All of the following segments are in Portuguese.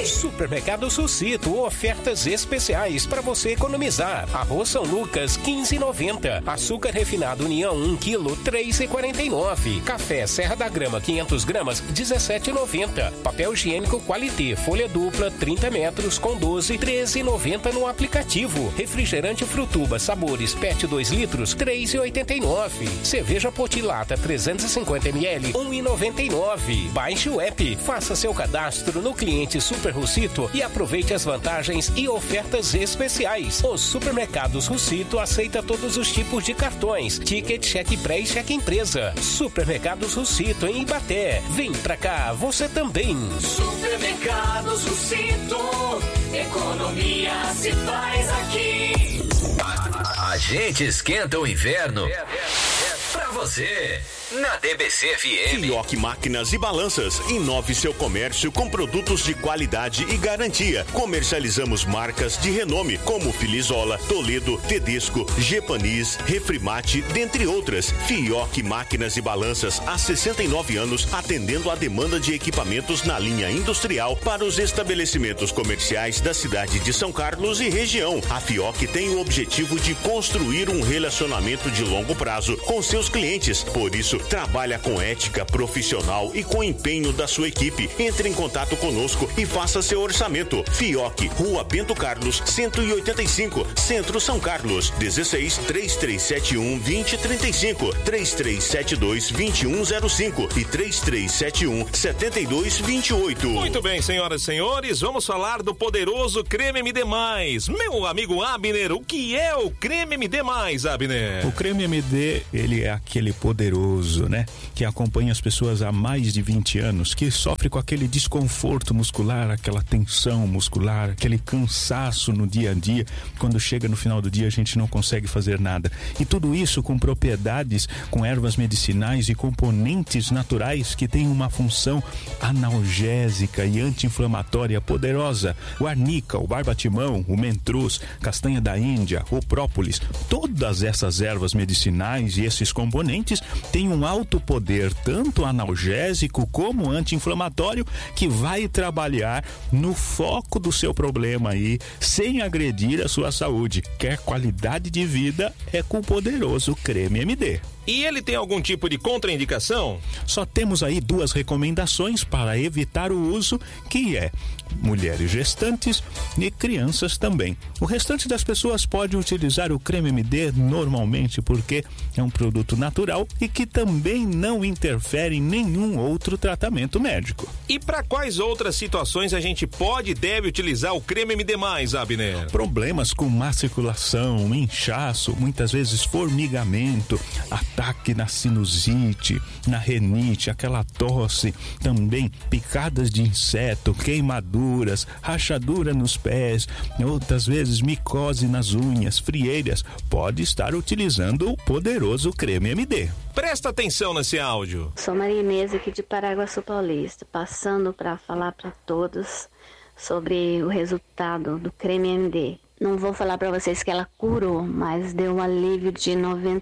Supermercado Sucito, ofertas especiais para você economizar. Arroz São Lucas, 15,90. Açúcar refinado União, 1 kg, 3,49. Café Serra da Grama, 500 gramas, 17,90. Papel higiênico Qualité, folha dupla, 30 metros, com 12, 13,90 no aplicativo. Refrigerante Frutuba, sabores PET 2 litros, 3,89. Cerveja Potilata, 350 ml, 1,99. Baixe o app, faça seu cadastro no cliente Super Russito e aproveite as vantagens e ofertas especiais. Os supermercados Russito aceita todos os tipos de cartões, ticket, cheque pré e cheque empresa. Supermercados Russito em Ibaté. Vem pra cá, você também. Supermercados Russito, economia se faz aqui. A gente esquenta o inverno pra você. Na DBC FM. Fioc Máquinas e Balanças. Inove seu comércio com produtos de qualidade e garantia. Comercializamos marcas de renome como Filizola, Toledo, Tedesco, Gepanis, Refrimate, dentre outras. Fioc Máquinas e Balanças há 69 anos atendendo a demanda de equipamentos na linha industrial para os estabelecimentos comerciais da cidade de São Carlos e região. A Fioc tem o objetivo de construir um relacionamento de longo prazo com seus clientes. Por isso, trabalha com ética profissional e com empenho da sua equipe. Entre em contato conosco e faça seu orçamento. Fioc, Rua Bento Carlos, 185, Centro São Carlos. 16 3371 2035, 3372 2105 e 3371 7228. Muito bem, senhoras e senhores, vamos falar do poderoso Creme MD+. Meu amigo Abner, o que é o Creme MD+, Abner? O Creme MD, ele é aquele poderoso, né? Que acompanha as pessoas há mais de 20 anos, que sofre com aquele desconforto muscular, aquela tensão muscular, aquele cansaço no dia a dia. Quando chega no final do dia, a gente não consegue fazer nada. E tudo isso com propriedades, com ervas medicinais e componentes naturais que têm uma função analgésica e anti-inflamatória poderosa. O arnica, o barbatimão, o mentruz, castanha da Índia, o própolis, todas essas ervas medicinais e esses componentes têm um alto poder, tanto analgésico como anti-inflamatório, que vai trabalhar no foco do seu problema aí, sem agredir a sua saúde. Quer qualidade de vida? É com o poderoso Creme MD. E ele tem algum tipo de contraindicação? Só temos aí 2 recomendações para evitar o uso, que é mulheres gestantes e crianças também. O restante das pessoas pode utilizar o Creme MD normalmente, porque é um produto natural e que também não interfere em nenhum outro tratamento médico. E para quais outras situações a gente pode e deve utilizar o Creme MD+, Abner? Problemas com má circulação, inchaço, muitas vezes formigamento, ataque na sinusite, na renite, aquela tosse, também picadas de inseto, queimaduras, rachadura nos pés, outras vezes micose nas unhas, frieiras. Pode estar utilizando o poderoso Creme MD. Presta atenção nesse áudio. Sou Maria Inês aqui de Paraguaçu Paulista, passando para falar para todos sobre o resultado do Creme MD. Não vou falar para vocês que ela curou, mas deu um alívio de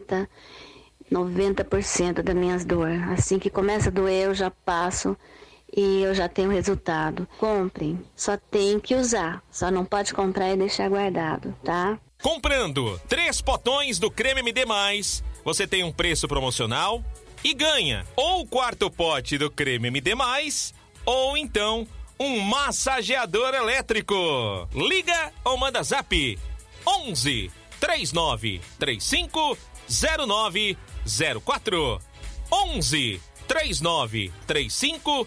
90% das minhas dores. Assim que começa a doer, eu já passo e eu já tenho resultado. Comprem, só tem que usar, só não pode comprar e deixar guardado, tá? Comprando 3 potões do Creme MD+, você tem um preço promocional e ganha ou o 4º pote do Creme MD+, ou então um massageador elétrico. Liga ou manda zap 11 39 35 0904 11 39 35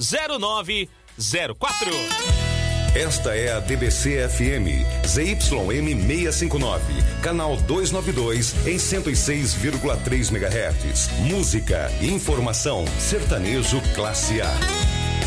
0904. Esta é a DBC FM, ZYM 659, canal 292 em 106,3 MHz. Música e informação, sertanejo classe A.